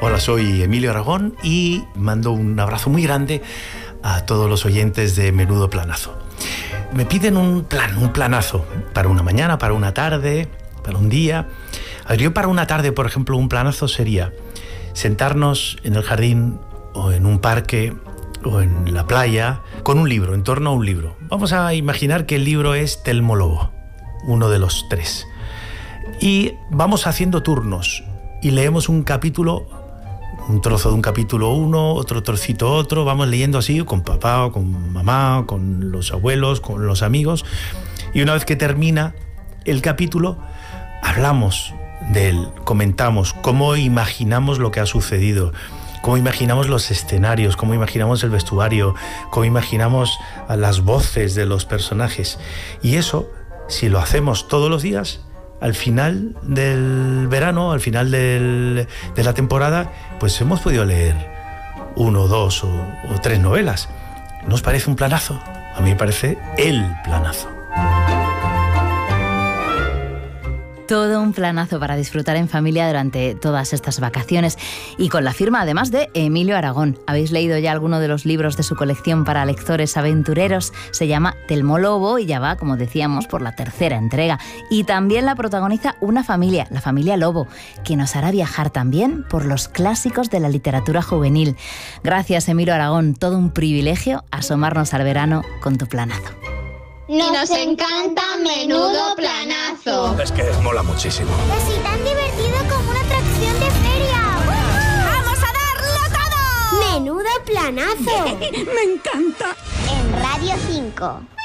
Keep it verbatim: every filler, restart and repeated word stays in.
Hola, soy Emilio Aragón y mando un abrazo muy grande a todos los oyentes de Menudo Planazo. Me piden un plan, un planazo, para una mañana, para una tarde, para un día. A ver, yo para una tarde, por ejemplo, un planazo sería sentarnos en el jardín o en un parque o en la playa con un libro, en torno a un libro. Vamos a imaginar que el libro es Telmo Lobo, uno de los tres. Y vamos haciendo turnos y leemos un capítulo, un trozo de un capítulo uno, otro trocito otro, vamos leyendo así con papá o con mamá, con los abuelos, con los amigos. Y una vez que termina el capítulo, hablamos de él, comentamos cómo imaginamos lo que ha sucedido, cómo imaginamos los escenarios, cómo imaginamos el vestuario, cómo imaginamos las voces de los personajes. Y eso, si lo hacemos todos los días, al final del verano, al final del, de la temporada, pues hemos podido leer uno, dos o, o tres novelas. ¿No os parece un planazo? A mí me parece el planazo. Todo un planazo para disfrutar en familia durante todas estas vacaciones y con la firma además de Emilio Aragón. ¿Habéis leído ya alguno de los libros de su colección para lectores aventureros? Se llama Telmo Lobo y ya va, como decíamos, por la tercera entrega. Y también la protagoniza una familia, la familia Lobo, que nos hará viajar también por los clásicos de la literatura juvenil. Gracias, Emilio Aragón. Todo un privilegio asomarnos al verano con tu planazo. Y nos encanta Menudo Planazo. Es que mola muchísimo. Es tan divertido como una atracción de feria. ¡Vamos a darlo todo! Menudo Planazo. Me encanta. En Radio cinco.